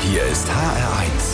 Hier ist HR1.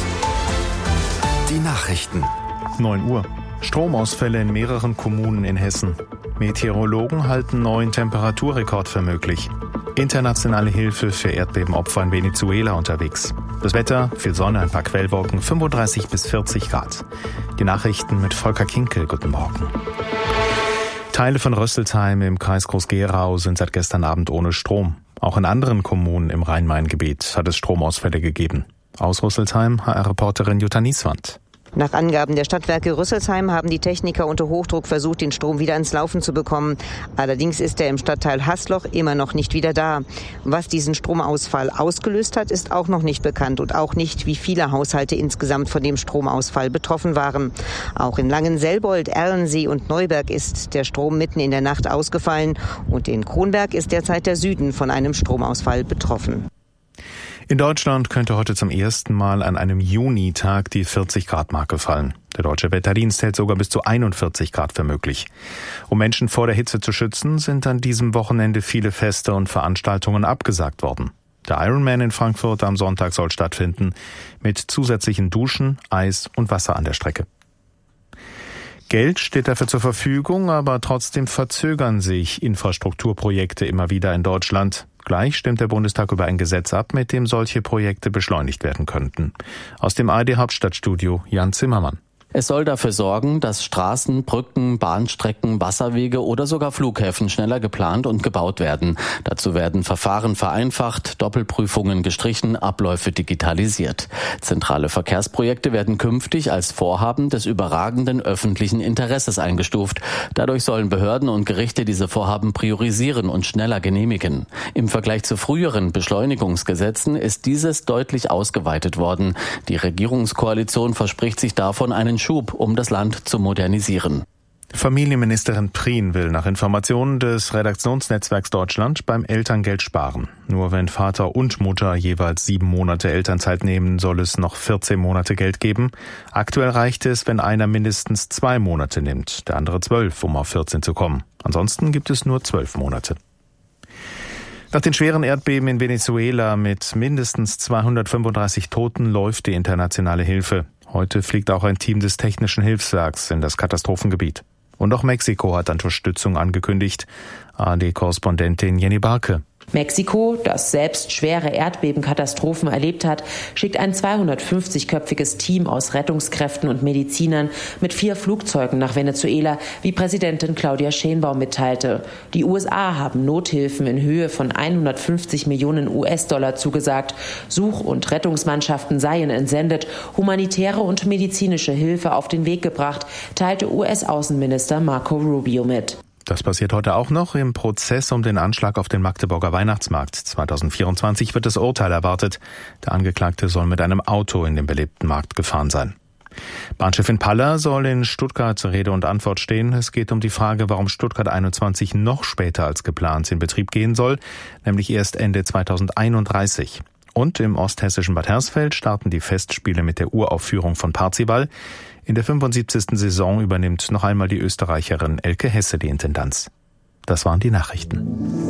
Die Nachrichten. 9 Uhr. Stromausfälle in mehreren Kommunen in Hessen. Meteorologen halten neuen Temperaturrekord für möglich. Internationale Hilfe für Erdbebenopfer in Venezuela unterwegs. Das Wetter, viel Sonne, ein paar Quellwolken, 35 bis 40 Grad. Die Nachrichten mit Volker Kinkel. Guten Morgen. Teile von Rösselsheim im Kreis Groß-Gerau sind seit gestern Abend ohne Strom. Auch in anderen Kommunen im Rhein-Main-Gebiet hat es Stromausfälle gegeben. Aus Rüsselsheim HR-Reporterin Jutta Nieswand. Nach Angaben der Stadtwerke Rüsselsheim haben die Techniker unter Hochdruck versucht, den Strom wieder ins Laufen zu bekommen. Allerdings ist er im Stadtteil Haßloch immer noch nicht wieder da. Was diesen Stromausfall ausgelöst hat, ist auch noch nicht bekannt und auch nicht, wie viele Haushalte insgesamt von dem Stromausfall betroffen waren. Auch in Langenselbold, Erlensee und Neuberg ist der Strom mitten in der Nacht ausgefallen und in Kronberg ist derzeit der Süden von einem Stromausfall betroffen. In Deutschland könnte heute zum ersten Mal an einem Junitag die 40-Grad-Marke fallen. Der Deutsche Wetterdienst hält sogar bis zu 41 Grad für möglich. Um Menschen vor der Hitze zu schützen, sind an diesem Wochenende viele Feste und Veranstaltungen abgesagt worden. Der Ironman in Frankfurt am Sonntag soll stattfinden, mit zusätzlichen Duschen, Eis und Wasser an der Strecke. Geld steht dafür zur Verfügung, aber trotzdem verzögern sich Infrastrukturprojekte immer wieder in Deutschland. Gleich stimmt der Bundestag über ein Gesetz ab, mit dem solche Projekte beschleunigt werden könnten. Aus dem ARD-Hauptstadtstudio Jan Zimmermann. Es soll dafür sorgen, dass Straßen, Brücken, Bahnstrecken, Wasserwege oder sogar Flughäfen schneller geplant und gebaut werden. Dazu werden Verfahren vereinfacht, Doppelprüfungen gestrichen, Abläufe digitalisiert. Zentrale Verkehrsprojekte werden künftig als Vorhaben des überragenden öffentlichen Interesses eingestuft. Dadurch sollen Behörden und Gerichte diese Vorhaben priorisieren und schneller genehmigen. Im Vergleich zu früheren Beschleunigungsgesetzen ist dieses deutlich ausgeweitet worden. Die Regierungskoalition verspricht sich davon einen Schub, um das Land zu modernisieren. Familienministerin Prien will nach Informationen des Redaktionsnetzwerks Deutschland beim Elterngeld sparen. Nur wenn Vater und Mutter jeweils 7 Monate Elternzeit nehmen, soll es noch 14 Monate Geld geben. Aktuell reicht es, wenn einer mindestens 2 Monate nimmt, der andere 12, um auf 14 zu kommen. Ansonsten gibt es nur 12 Monate. Nach den schweren Erdbeben in Venezuela mit mindestens 235 Toten läuft die internationale Hilfe. Heute fliegt auch ein Team des Technischen Hilfswerks in das Katastrophengebiet. Und auch Mexiko hat Unterstützung angekündigt. ARD-Korrespondentin Jenny Barke. Mexiko, das selbst schwere Erdbebenkatastrophen erlebt hat, schickt ein 250-köpfiges Team aus Rettungskräften und Medizinern mit 4 Flugzeugen nach Venezuela, wie Präsidentin Claudia Sheinbaum mitteilte. Die USA haben Nothilfen in Höhe von 150 Millionen US-Dollar zugesagt. Such- und Rettungsmannschaften seien entsendet, humanitäre und medizinische Hilfe auf den Weg gebracht, teilte US-Außenminister Marco Rubio mit. Das passiert heute auch noch im Prozess um den Anschlag auf den Magdeburger Weihnachtsmarkt. 2024 wird das Urteil erwartet. Der Angeklagte soll mit einem Auto in den belebten Markt gefahren sein. Bahnchefin Paller soll in Stuttgart Rede und Antwort stehen. Es geht um die Frage, warum Stuttgart 21 noch später als geplant in Betrieb gehen soll, nämlich erst Ende 2031. Und im osthessischen Bad Hersfeld starten die Festspiele mit der Uraufführung von Parzival. In der 75. Saison übernimmt noch einmal die Österreicherin Elke Hesse die Intendanz. Das waren die Nachrichten.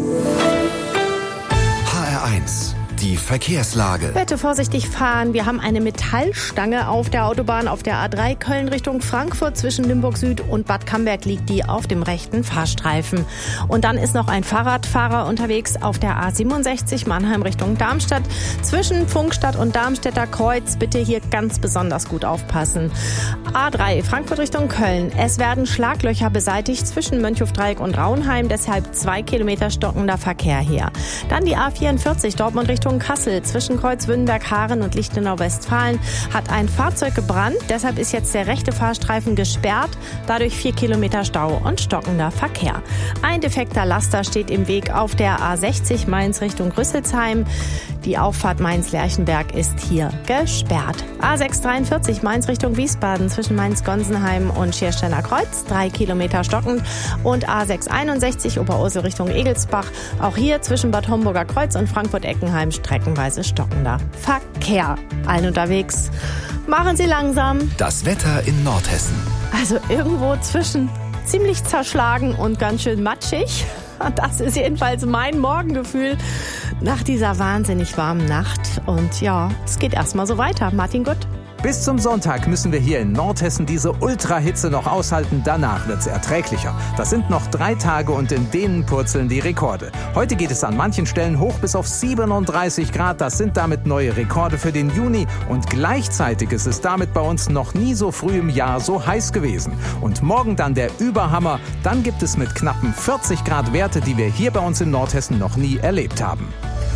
HR1, die Verkehrslage. Bitte vorsichtig fahren. Wir haben eine Metallstange auf der Autobahn auf der A3 Köln Richtung Frankfurt. Zwischen Limburg Süd und Bad Camberg liegt die auf dem rechten Fahrstreifen. Und dann ist noch ein Fahrradfahrer unterwegs auf der A67 Mannheim Richtung Darmstadt. Zwischen Pfungstadt und Darmstädter Kreuz bitte hier ganz besonders gut aufpassen. A3 Frankfurt Richtung Köln. Es werden Schlaglöcher beseitigt zwischen Mönchhofdreieck und Raunheim. Deshalb 2 Kilometer stockender Verkehr hier. Dann die A44 Dortmund Richtung Kassel. Zwischen Kreuz Wünnberg-Haaren und Lichtenau-Westfalen hat ein Fahrzeug gebrannt. Deshalb ist jetzt der rechte Fahrstreifen gesperrt. Dadurch 4 Kilometer Stau und stockender Verkehr. Ein defekter Laster steht im Weg auf der A60 Mainz Richtung Rüsselsheim. Die Auffahrt Mainz-Lerchenberg ist hier gesperrt. A643 Mainz Richtung Wiesbaden zwischen Mainz-Gonsenheim und Schiersteiner Kreuz 3 Kilometer stockend. Und A661 Oberursel Richtung Egelsbach. Auch hier zwischen Bad Homburger Kreuz und Frankfurt-Eckenheim streckenweise stockender Verkehr. Allen unterwegs. Machen Sie langsam. Das Wetter in Nordhessen. Also irgendwo zwischen ziemlich zerschlagen und ganz schön matschig. Das ist jedenfalls mein Morgengefühl nach dieser wahnsinnig warmen Nacht. Und ja, es geht erstmal so weiter. Martin Gutt. Bis zum Sonntag müssen wir hier in Nordhessen diese Ultrahitze noch aushalten. Danach wird's erträglicher. Das sind noch 3 Tage und in denen purzeln die Rekorde. Heute geht es an manchen Stellen hoch bis auf 37 Grad. Das sind damit neue Rekorde für den Juni. Und gleichzeitig ist es damit bei uns noch nie so früh im Jahr so heiß gewesen. Und morgen dann der Überhammer. Dann gibt es mit knappen 40 Grad Werte, die wir hier bei uns in Nordhessen noch nie erlebt haben.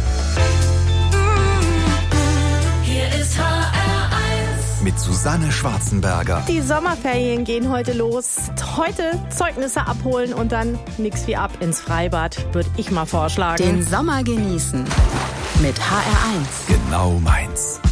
Hier ist mit Susanne Schwarzenberger. Die Sommerferien gehen heute los. Heute Zeugnisse abholen und dann nix wie ab ins Freibad, würde ich mal vorschlagen. Den Sommer genießen mit HR1. Genau meins.